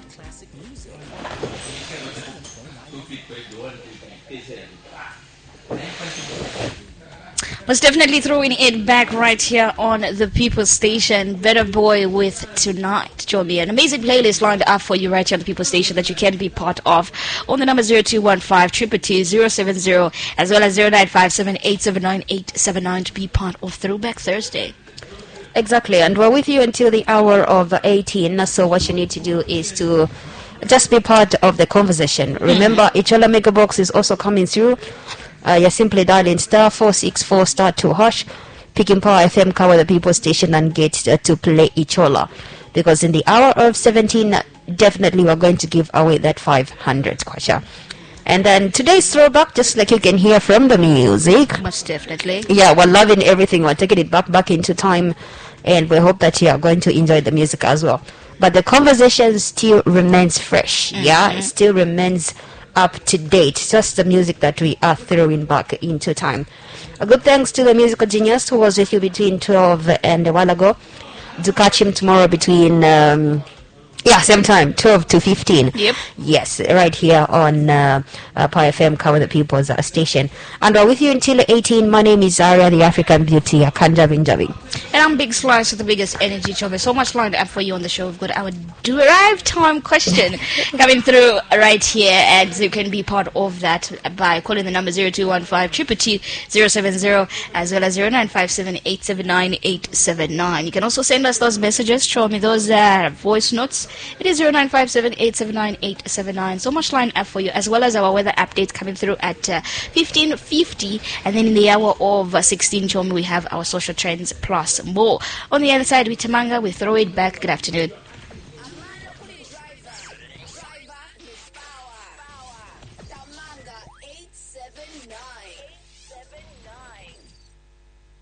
classic music. Was definitely throwing it back right here on the People Station. Better Boy with Tonight. Join me. An amazing playlist lined up for you right here on the People Station that you can be part of on the number 0215 as well as 0957879879 to be part of Throwback Thursday. Exactly, and we're with you until the hour of 18. So what you need to do is to just be part of the conversation. Remember, Ichola Mega Box is also coming through. You're simply dialing star 464 star 2 hash, picking Power FM, cover the People Station, and get to play Ichola. Because in the hour of 17, definitely we're going to give away that 500 kwacha. And then today's throwback, just like you can hear from the music. Most definitely. Yeah, we're loving everything. We're taking it back into time. And we hope that you are going to enjoy the music as well. But the conversation still remains fresh. Yeah, it still remains up to date. Just the music that we are throwing back into time. A good thanks to the musical genius who was with you between 12 and a while ago. Do catch him tomorrow between same time, 12 to 15. Yep. Yes, right here on Pi FM, cover the People's station. And we're with you until 18. My name is Zaria, the African beauty, Akanja Binjabi. And I'm Big Slice with the biggest energy chopper. So much lined up for you on the show. We've got our drive time question coming through right here, and you can be part of that by calling the number 0215 070 as well as 0957879879. You can also send us those messages, show me those voice notes. It is 0957879879. So much lined up for you, as well as our weather updates coming through at 15:50, and then in the hour of 16, Chomi, we have our social trends plus more. On the other side, with Tamanga, we throw it back. Good afternoon.